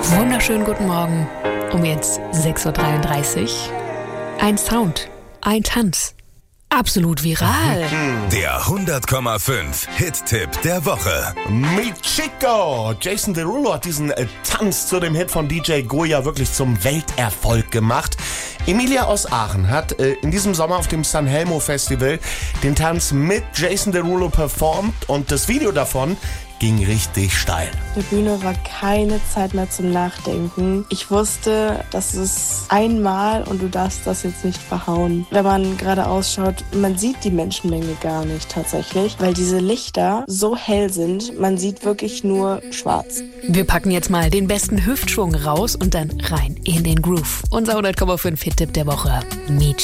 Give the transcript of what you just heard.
Wunderschönen guten Morgen. Um jetzt 6.33 Uhr. Ein Sound, ein Tanz. Absolut viral. Der 100,5 Hit-Tipp der Woche. Mi Chico! Jason Derulo hat diesen Tanz zu dem Hit von DJ Goya wirklich zum Welterfolg gemacht. Emilia aus Aachen hat in diesem Sommer auf dem Sanremo Festival den Tanz mit Jason Derulo performt und das Video davon ging richtig steil. Auf der Bühne war keine Zeit mehr zum Nachdenken. Ich wusste, das ist einmal und du darfst das jetzt nicht verhauen. Wenn man gerade ausschaut, man sieht die Menschenmenge gar nicht tatsächlich, weil diese Lichter so hell sind, man sieht wirklich nur schwarz. Wir packen jetzt mal den besten Hüftschwung raus und dann rein in den Groove. Unser 100,5 Hit-Tipp der Woche.